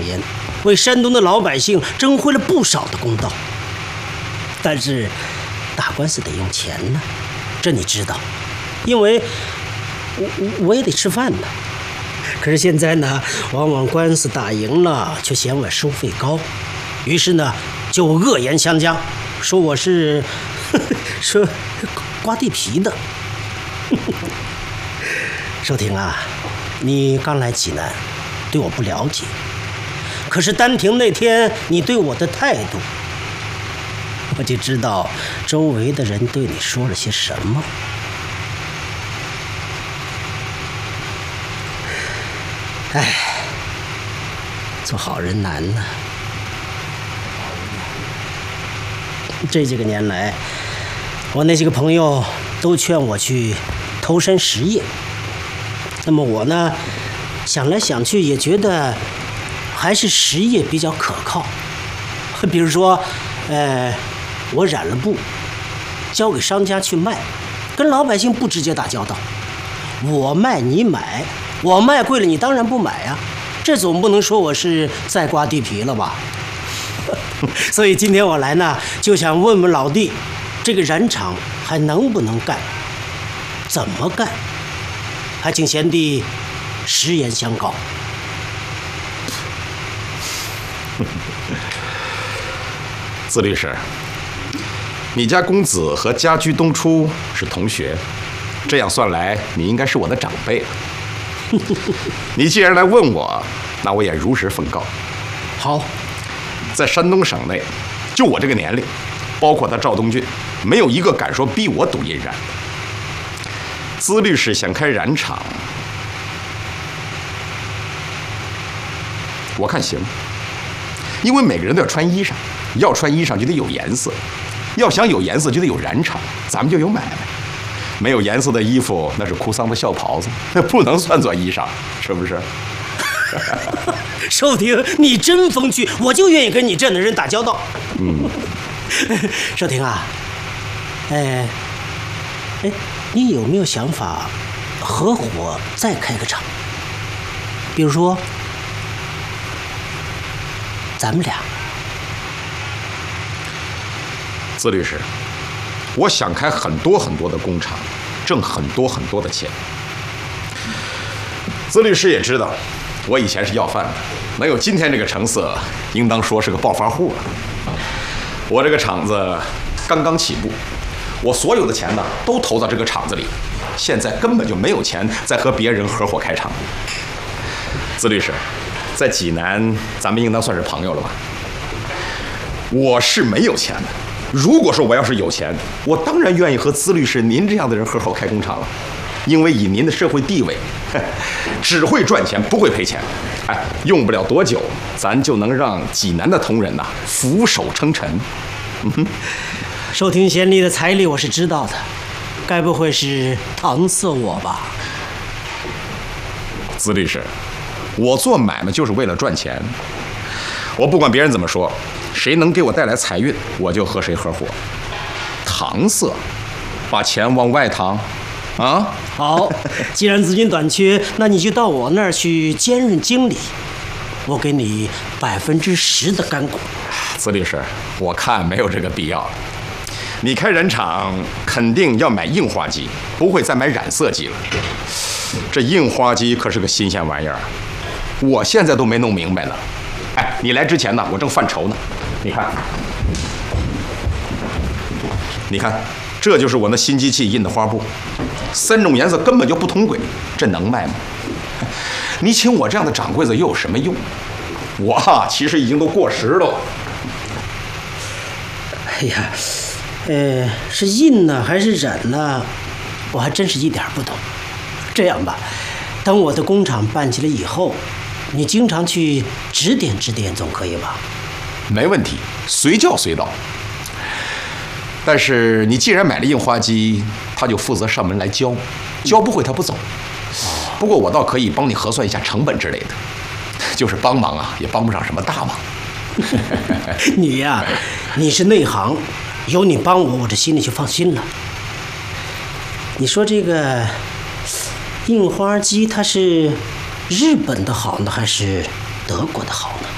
年，为山东的老百姓争回了不少的公道。但是打官司得用钱呢，这你知道，因为我也得吃饭呢。可是现在呢，往往官司打赢了，却嫌我收费高，于是呢，就恶言相向，说我是说刮地皮的。寿亭啊，你刚来济南，对我不了解，可是单凭那天你对我的态度，我就知道周围的人对你说了些什么。唉，做好人难呐。这几个年来，我那几个朋友都劝我去投身实业，那么我呢，想来想去也觉得还是实业比较可靠。比如说，我染了布，交给商家去卖，跟老百姓不直接打交道。我卖你买，我卖贵了你当然不买啊，这总不能说我是在刮地皮了吧？所以今天我来呢，就想问问老弟，这个染厂还能不能干？怎么干？还请贤弟实言相告。 自律师，你家公子和家居东初是同学，这样算来，你应该是我的长辈了。你既然来问我，那我也如实奉告。 好， 在山东省内，就我这个年龄，包括他赵东俊，没有一个敢说逼我赌印染的。资律师想开染厂，我看行，因为每个人都要穿衣裳，要穿衣裳就得有颜色，要想有颜色就得有染厂，咱们就有买卖。没有颜色的衣服那是哭丧的孝袍子，不能算作衣裳，是不是？ 寿亭，你真风趣，我就愿意跟你这样的人打交道。寿亭啊，你有没有想法合伙再开个厂？比如说咱们俩。 资律师，我想开很多很多的工厂，挣很多很多的钱。资律师也知道，我以前是要饭的，能有今天这个成色，应当说是个暴发户了。我这个厂子刚刚起步，我所有的钱呢都投到这个厂子里，现在根本就没有钱再和别人合伙开厂。资律师，在济南咱们应当算是朋友了吧？我是没有钱的。如果说我要是有钱，我当然愿意和资律师您这样的人合伙开工厂了，因为以您的社会地位，只会赚钱不会赔钱。用不了多久，咱就能让济南的同仁呐俯首称臣。 寿亭贤弟的财力我是知道的，该不会是搪塞我吧？ 资律师，我做买卖就是为了赚钱，我不管别人怎么说，谁能给我带来财运，我就和谁合伙。搪塞，把钱往外淌，啊？ 好，既然资金短缺，那你就到我那儿去兼任经理，我给你10%的干股。 资律师，我看没有这个必要。你开染厂肯定要买印花机，不会再买染色机了。这印花机可是个新鲜玩意儿，我现在都没弄明白呢。你来之前呢，我正犯愁呢。你看，这就是我那新机器印的花布，3种颜色根本就不同轨，这能卖吗？你请我这样的掌柜的又有什么用？我其实已经都过时了。 哎呀，是印呢还是染呢？我还真是一点不懂。这样吧，等我的工厂办起来以后，你经常去指点指点，总可以吧？ 没问题，随叫随到。但是你既然买了印花机，他就负责上门来教，教不会他不走。不过我倒可以帮你核算一下成本之类的，就是帮忙啊，也帮不上什么大忙。 你呀，你是内行，有你帮我，我这心里就放心了。你说这个印花机，它是日本的好呢，还是德国的好呢？